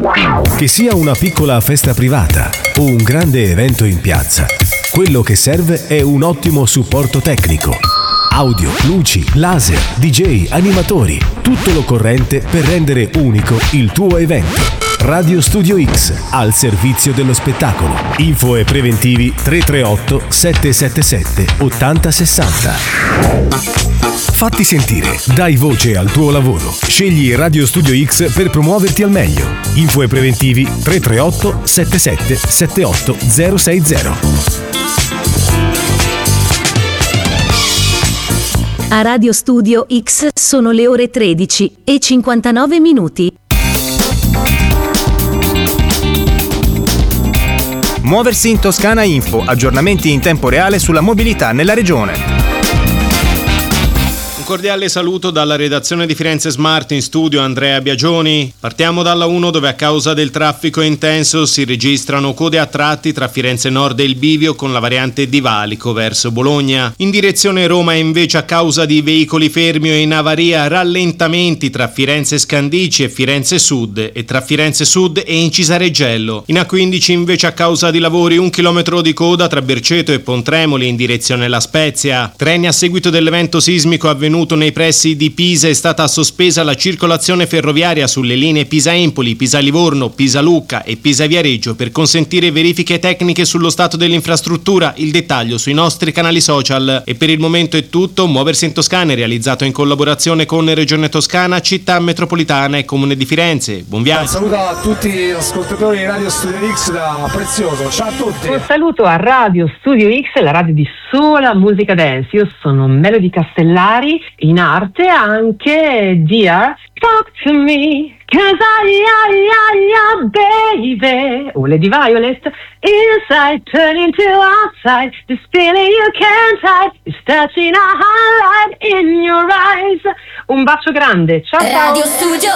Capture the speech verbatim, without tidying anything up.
Che sia una piccola festa privata o un grande evento in piazza, quello che serve è un ottimo supporto tecnico. Audio, luci, laser, D J, animatori, tutto l'occorrente per rendere unico il tuo evento. Radio Studio X, al servizio dello spettacolo. Info e preventivi tre tre otto sette sette sette otto zero sei zero. Fatti sentire, dai voce al tuo lavoro. Scegli Radio Studio X per promuoverti al meglio. Info e preventivi tre tre otto sette sette sette otto zero sei zero. A Radio Studio X sono le ore tredici e cinquantanove minuti. Muoversi in Toscana Info, aggiornamenti in tempo reale sulla mobilità nella regione. Un cordiale saluto dalla redazione di Firenze Smart, in studio Andrea Biagioni. Partiamo dalla uno, dove a causa del traffico intenso si registrano code a tratti tra Firenze Nord e il Bivio con la variante di Valico verso Bologna. In direzione Roma invece, a causa di veicoli fermi o in avaria, rallentamenti tra Firenze Scandicci e Firenze Sud e tra Firenze Sud e Incisareggello. In A quindici invece, a causa di lavori, un chilometro di coda tra Berceto e Pontremoli in direzione La Spezia. Treni a seguito dell'evento sismico avvenuto nei pressi di Pisa. È stata sospesa la circolazione ferroviaria sulle linee Pisa-Empoli, Pisa-Livorno, Pisa-Lucca e Pisa-Viareggio per consentire verifiche tecniche sullo stato dell'infrastruttura. Il dettaglio sui nostri canali social. E per il momento è tutto. Muoversi in Toscana è realizzato in collaborazione con Regione Toscana, Città Metropolitana e Comune di Firenze. Buon viaggio. Un saluto a tutti gli ascoltatori di Radio Studio X da Prezioso. Ciao a tutti. Un saluto a Radio Studio X, la radio di sola musica dance. Io sono Melody Castellari, in arte anche Dear Talk to Me, cause I, I, I, I, baby, o Lady Violet, inside turning to outside, this feeling you can't hide, is touching a highlight in your eyes. Un bacio grande, ciao ciao. Radio Studio